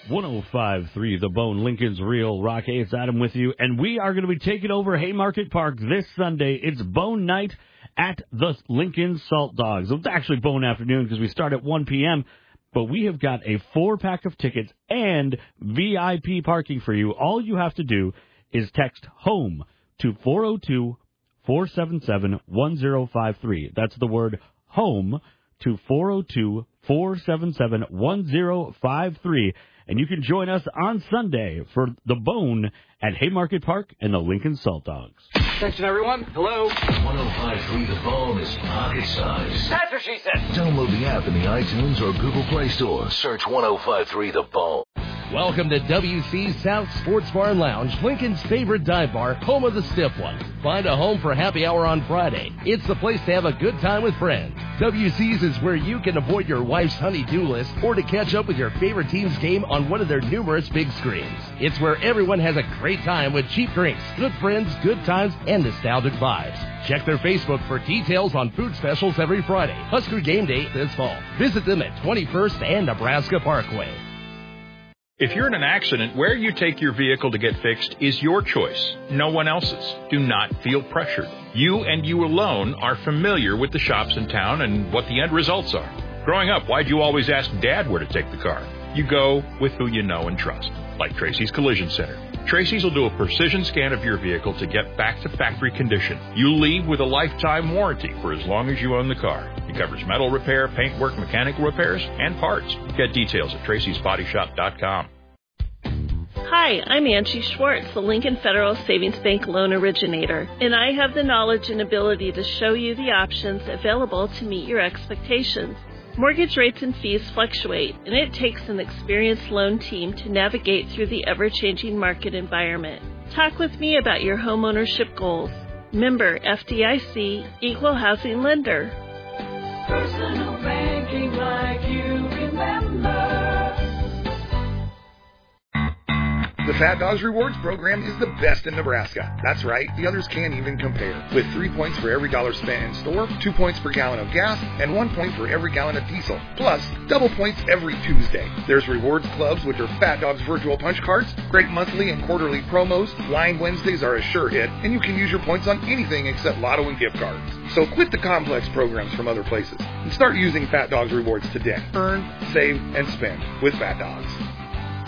105.3 The Bone, Lincoln's Real Rock. Hey, it's Adam with you, and we are going to be taking over Haymarket Park this Sunday. It's Bone Night at the Lincoln Salt Dogs. It's actually Bone Afternoon because we start at 1 p.m., but we have got a 4-pack of tickets and VIP parking for you. All you have to do is text HOME to 402-477-1053. That's the word HOME to 402-477-1053. And you can join us on Sunday for The Bone at Haymarket Park and the Lincoln Salt Dogs. Attention, everyone. Hello. 105.3 The Bone is pocket size. That's what she said. Download the app in the iTunes or Google Play Store. Search 105.3 The Bone. Welcome to WC South Sports Bar and Lounge, Lincoln's favorite dive bar, home of the stiff one. Find a home for happy hour on Friday. It's the place to have a good time with friends. WC's is where you can avoid your wife's honey-do list or to catch up with your favorite team's game on one of their numerous big screens. It's where everyone has a great time with cheap drinks, good friends, good times, and nostalgic vibes. Check their Facebook for details on food specials every Friday. Husker Game Day this fall. Visit them at 21st and Nebraska Parkway. If you're in an accident, where you take your vehicle to get fixed is your choice, no one else's. Do not feel pressured. You and you alone are familiar with the shops in town and what the end results are. Growing up, why'd you always ask Dad where to take the car? You go with who you know and trust, like Tracy's Collision Center. Tracy's will do a precision scan of your vehicle to get back to factory condition. You leave with a lifetime warranty for as long as you own the car. It covers metal repair, paintwork, mechanical repairs, and parts. Get details at tracysbodyshop.com. Hi, I'm Angie Schwartz, the Lincoln Federal Savings Bank loan originator, and I have the knowledge and ability to show you the options available to meet your expectations. Mortgage rates and fees fluctuate, and it takes an experienced loan team to navigate through the ever-changing market environment. Talk with me about your homeownership goals. Member FDIC, Equal Housing Lender. Personal banking like you remember. The Fat Dogs Rewards program is the best in Nebraska. That's right, the others can't even compare. With 3 points for every dollar spent in store, 2 points per gallon of gas, and 1 point for every gallon of diesel. Plus, double points every Tuesday. There's rewards clubs with their Fat Dogs virtual punch cards, great monthly and quarterly promos, Blind Wednesdays are a sure hit, and you can use your points on anything except lotto and gift cards. So quit the complex programs from other places and start using Fat Dogs Rewards today. Earn, save, and spend with Fat Dogs.